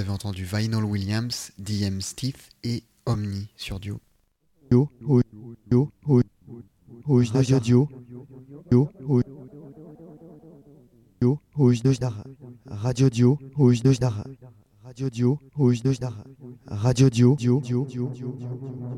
avez entendu Vinyl Williams, DM Steve et Omni sur Duo. Yo, oh, yo, oh, oh, radio, yo, yo, oh, yo, oh, radio, dio, oh, radio, dio, oh, radio, dio, dio, dio, dio.